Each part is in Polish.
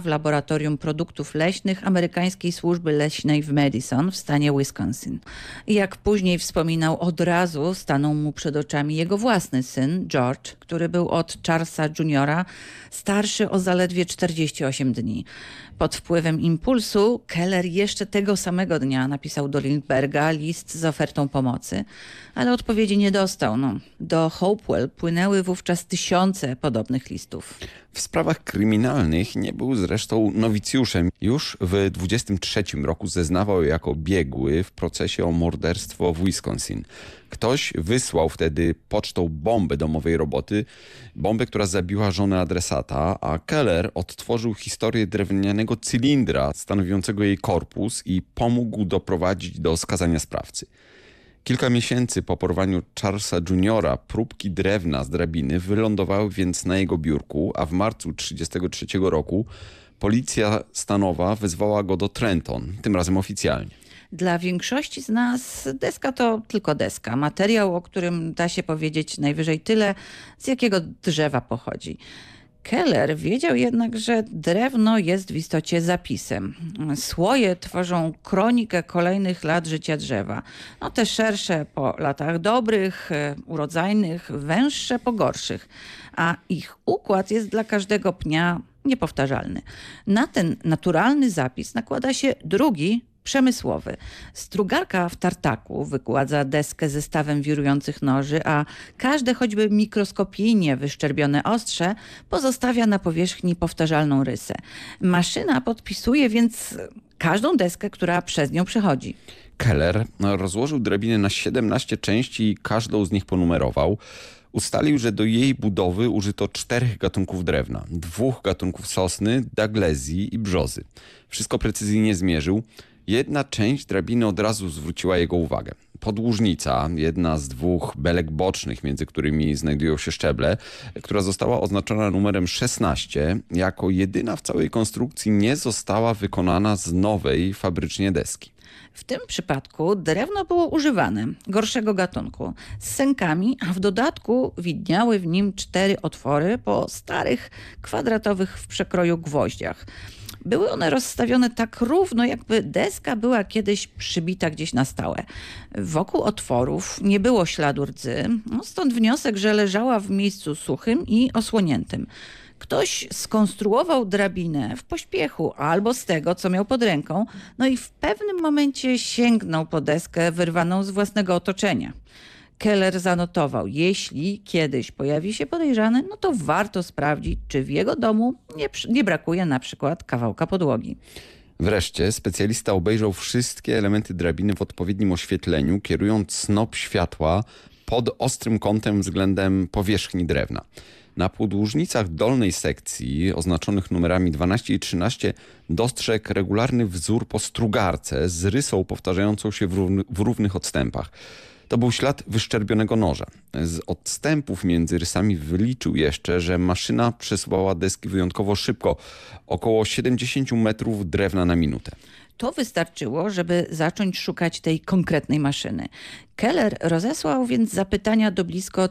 laboratorium produktów leśnych amerykańskiej służby leśnej w Madison w stanie Wisconsin. I jak później wspominał, od razu stanął mu przed oczami jego własny syn, George, który był od Charlesa Juniora starszy o zaledwie 48 dni. Pod wpływem impulsu Keller jeszcze tego samego dnia napisał do Lindbergha list z ofertą pomocy, ale odpowiedzi nie dostał. Do Hopewell płynęły wówczas tysiące podobnych listów. W sprawach kryminalnych nie był zresztą nowicjuszem. Już w 23 roku zeznawał jako biegły w procesie o morderstwo w Wisconsin. Ktoś wysłał wtedy pocztą bombę domowej roboty, bombę, która zabiła żonę adresata, a Keller odtworzył historię drewnianego cylindra stanowiącego jej korpus i pomógł doprowadzić do skazania sprawcy. Kilka miesięcy po porwaniu Charlesa Juniora próbki drewna z drabiny wylądowały więc na jego biurku, a w marcu 1933 roku policja stanowa wezwała go do Trenton, tym razem oficjalnie. Dla większości z nas deska to tylko deska. Materiał, o którym da się powiedzieć najwyżej tyle, z jakiego drzewa pochodzi. Keller wiedział jednak, że drewno jest w istocie zapisem. Słoje tworzą kronikę kolejnych lat życia drzewa. Te szersze po latach dobrych, urodzajnych, węższe po gorszych. A ich układ jest dla każdego pnia niepowtarzalny. Na ten naturalny zapis nakłada się drugi, przemysłowy. Strugarka w tartaku wykładza deskę zestawem wirujących noży, a każde choćby mikroskopijnie wyszczerbione ostrze pozostawia na powierzchni powtarzalną rysę. Maszyna podpisuje więc każdą deskę, która przez nią przechodzi. Keller rozłożył drabinę na 17 części i każdą z nich ponumerował. Ustalił, że do jej budowy użyto 4 gatunków drewna, 2 gatunków sosny, daglezji i brzozy. Wszystko precyzyjnie zmierzył. Jedna część drabiny od razu zwróciła jego uwagę. Podłużnica, jedna z 2 belek bocznych, między którymi znajdują się szczeble, która została oznaczona numerem 16, jako jedyna w całej konstrukcji nie została wykonana z nowej fabrycznie deski. W tym przypadku drewno było używane, gorszego gatunku, z sękami, a w dodatku widniały w nim 4 otwory po starych, kwadratowych w przekroju gwoździach. Były one rozstawione tak równo, jakby deska była kiedyś przybita gdzieś na stałe. Wokół otworów nie było śladu rdzy, stąd wniosek, że leżała w miejscu suchym i osłoniętym. Ktoś skonstruował drabinę w pośpiechu albo z tego, co miał pod ręką, i w pewnym momencie sięgnął po deskę wyrwaną z własnego otoczenia. Keller zanotował, jeśli kiedyś pojawi się podejrzany, to warto sprawdzić, czy w jego domu nie brakuje na przykład kawałka podłogi. Wreszcie specjalista obejrzał wszystkie elementy drabiny w odpowiednim oświetleniu, kierując snop światła pod ostrym kątem względem powierzchni drewna. Na podłużnicach dolnej sekcji, oznaczonych numerami 12 i 13, dostrzegł regularny wzór po strugarce z rysą powtarzającą się w równych odstępach. To był ślad wyszczerbionego noża. Z odstępów między rysami wyliczył jeszcze, że maszyna przesuwała deski wyjątkowo szybko, około 70 metrów drewna na minutę. To wystarczyło, żeby zacząć szukać tej konkretnej maszyny. Keller rozesłał więc zapytania do blisko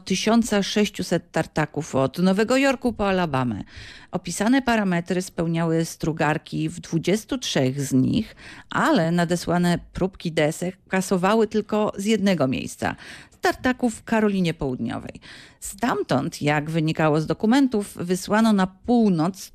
1600 tartaków od Nowego Jorku po Alabamę. Opisane parametry spełniały strugarki w 23 z nich, ale nadesłane próbki desek kasowały tylko z jednego miejsca – z tartaków w Karolinie Południowej. Stamtąd, jak wynikało z dokumentów, wysłano na północ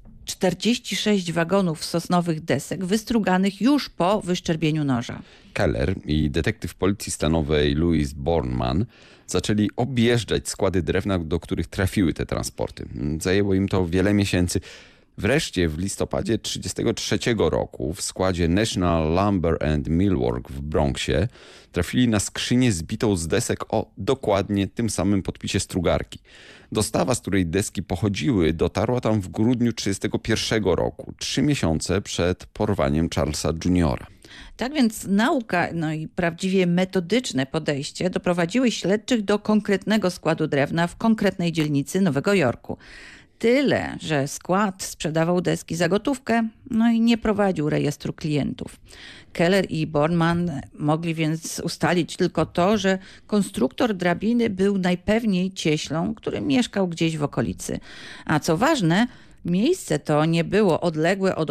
46 wagonów sosnowych desek wystruganych już po wyszczerbieniu noża. Keller i detektyw policji stanowej Louis Bornman zaczęli objeżdżać składy drewna, do których trafiły te transporty. Zajęło im to wiele miesięcy. Wreszcie w listopadzie 1933 roku w składzie National Lumber and Millwork w Bronxie trafili na skrzynię zbitą z desek o dokładnie tym samym podpisie strugarki. Dostawa, z której deski pochodziły, dotarła tam w grudniu 1931 roku, 3 miesiące przed porwaniem Charlesa Juniora. Tak więc nauka, i prawdziwie metodyczne podejście doprowadziły śledczych do konkretnego składu drewna w konkretnej dzielnicy Nowego Jorku. Tyle, że skład sprzedawał deski za gotówkę, i nie prowadził rejestru klientów. Keller i Bornman mogli więc ustalić tylko to, że konstruktor drabiny był najpewniej cieślą, który mieszkał gdzieś w okolicy. A co ważne, miejsce to nie było odległe od